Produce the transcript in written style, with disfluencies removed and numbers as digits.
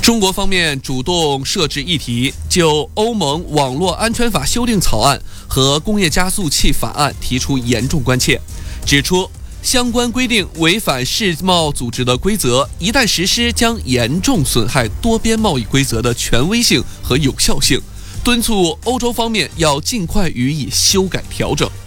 中国方面主动设置议题，就欧盟网络安全法修订草案和工业加速器法案提出严重关切，指出相关规定违反世贸组织的规则，一旦实施将严重损害多边贸易规则的权威性和有效性，敦促欧洲方面要尽快予以修改调整。